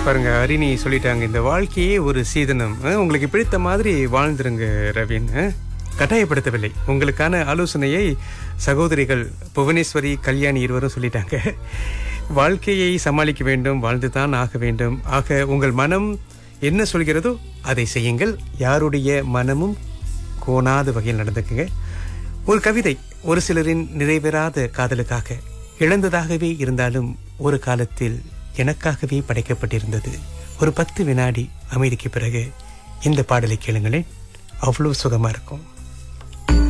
பாருங்க, ஹரிணி சொல்லிட்டாங்க, இந்த வாழ்க்கையே ஒரு சீதனம். உங்களுக்கு பிடித்த மாதிரி வாழ்ந்துருங்க ரவீன். கட்டாயப்படுத்தவில்லை. உங்களுக்கான ஆலோசனையை சகோதரிகள் புவனேஸ்வரி, கல்யாணி இருவரும் சொல்லிட்டாங்க. வாழ்க்கையை சமாளிக்க வேண்டும், வாழ்ந்துதான் ஆக வேண்டும். ஆக உங்கள் மனம் என்ன சொல்கிறதோ அதை செய்யுங்கள். யாருடைய மனமும் கோணாத வகையில் நடந்துக்குங்க. ஒரு கவிதை, ஒரு சிலரின் நிறைவேறாத காதலுக்காக, இழந்ததாகவே இருந்தாலும் ஒரு காலத்தில் எனக்காகவே படைக்கப்பட்டிருந்தது. ஒரு 10 வினாடி அமைதிக்கு பிறகு இந்த பாடலை கேளுங்களேன், அவ்வளவு சுகமா இருக்கும்.